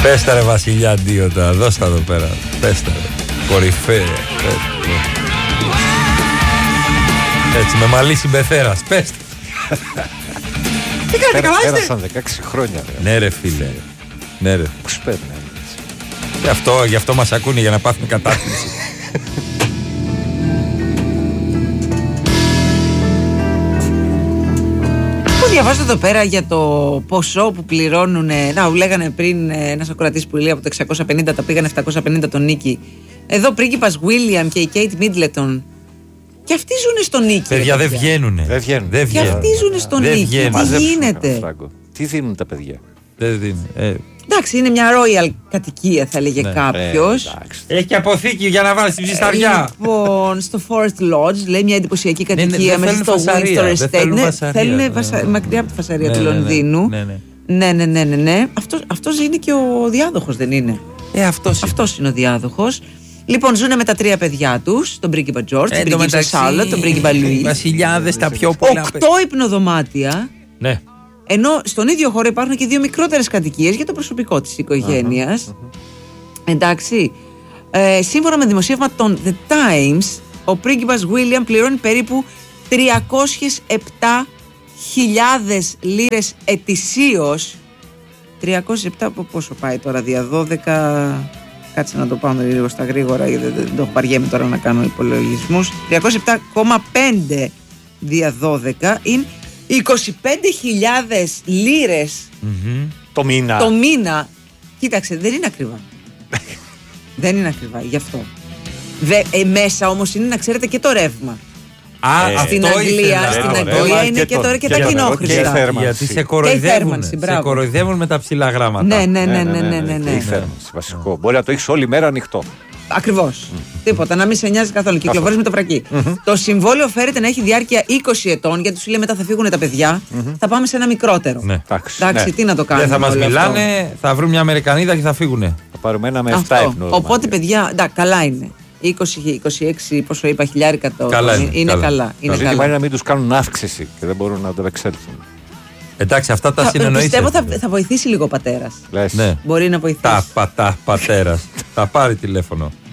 Πες τα ρε Βασιλιά Ντίο τώρα, δώσ' τα εδώ πέρα. Πες τα ρε, κορυφαία. Έτσι, με μαλλί συμπεθέρας, πες τα. Τι κάνετε, καλά είστε? Πέρασαν 16 χρόνια. Ναι ρε φίλε. Ναι ρε. Πώς παίρνει. Γι' αυτό μας ακούνε, για να πάθουν κατάθλιψη. Διαβάζω εδώ πέρα για το ποσό που πληρώνουν. Να, λέγανε πριν ένας ακροατής που λέει από το 650 τα πήγανε 750 τον Νίκη. Εδώ πρίγκιπας William και η Kate Middleton. Και αυτοί ζουν στον Νίκη. Παιδιά δεν βγαίνουνε. Και αυτοί ζουν στον Νίκη. Τι γίνεται? Τι δίνουν τα παιδιά? Δεν δίνουν. Εντάξει, είναι μια royal κατοικία, θα έλεγε κάποιος. Έχει και αποθήκη για να βάλει την ψισταριά. Λοιπόν, στο Forest Lodge, λέει, μια εντυπωσιακή κατοικία μέσα στο Windsor Estate. Θέλουν μακριά από τη φασαρία του Λονδίνου. Ναι. Αυτός είναι και ο διάδοχος, δεν είναι? Αυτός είναι ο διάδοχος. Λοιπόν, ζουν με τα 3 παιδιά τους, τον πρίγκιπα George, τον πρίγκιπα Charlotte, τον πρίγκιπα Louis. Βασιλιάδες τα πιο πολλά. 8 υπνοδωμάτια. Ναι. Ενώ στον ίδιο χώρο υπάρχουν και 2 μικρότερες κατοικίες για το προσωπικό της οικογένειας. Εντάξει. Σύμφωνα με δημοσίευμα των The Times, ο πρίγκιπας William πληρώνει περίπου 307.000 λίρες ετησίως. 307 πόσο πάει τώρα, δια 12... Κάτσε να το πάμε λίγο στα γρήγορα, γιατί δεν το παριέμαι τώρα να κάνω υπολογισμούς. 307,5 δια 12 είναι 25.000 λίρες το μήνα. Το μήνα. Κοίταξε, δεν είναι ακριβά. Δεν είναι ακριβά, γι' αυτό. Μέσα όμως είναι, να ξέρετε, και το ρεύμα. Στην Αγγλία είναι και τώρα και τα κοινόχρηστα. Γιατί σε κοροϊδεύουν με τα ψηλά γράμματα. Ναι. Η θέρμανση, βασικό. Μπορεί να το έχεις όλη μέρα ανοιχτό. Ακριβώς. Τίποτα, να μην σε νοιάζει καθόλου. Κυκλοφορείς με το βρακί. Το συμβόλαιο φέρεται να έχει διάρκεια 20 ετών, γιατί σου λέει μετά θα φύγουν τα παιδιά. Θα πάμε σε ένα μικρότερο. Εντάξει, τι να το κάνουμε. Δεν θα μας μιλάνε, θα βρουν μια Αμερικανίδα και θα φύγουνε. Θα πάρουμε ένα με 7 ύπνο. Οπότε, παιδιά, καλά είναι. 20-26, πόσο είπα, χιλιάρικα το. Είναι καλά. Το ζήτημα είναι να μην τους κάνουν αύξηση και δεν μπορούν να το εξέλθουν. Εντάξει, αυτά τα συνεννοήσεις. Πιστεύω θα βοηθήσει λίγο ο πατέρας. Ναι. Μπορεί να βοηθήσει. Πατέρας. Θα πάρει τηλέφωνο.